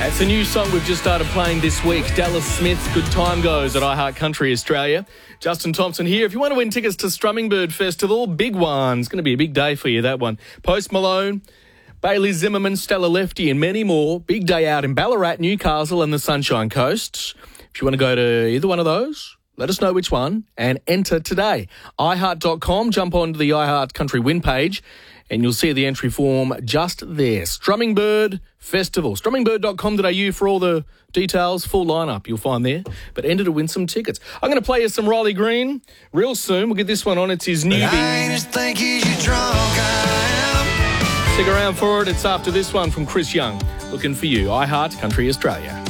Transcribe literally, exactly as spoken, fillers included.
It's a new song we've just started playing this week. Dallas Smith's Good Time Goes at I Heart Country Australia. Justin Thompson here. If you want to win tickets to Strumming Bird Festival, big one. It's going to be a big day for you, that one. Post Malone, Bailey Zimmerman, Stella Lefty and many more. Big day out in Ballarat, Newcastle and the Sunshine Coast. If you want to go to either one of those, let us know which one and enter today. i heart dot com, jump onto the I Heart Country win page and you'll see the entry form just there. Strumming Bird Festival. strumming bird dot com dot a u for all the details, full lineup you'll find there. But enter to win some tickets. I'm going to play you some Riley Green real soon. We'll get this one on. It's his newbie. I just think he's you drunk, I am. Stick around for it. It's after this one from Chris Young. Looking for you. I Heart Country Australia.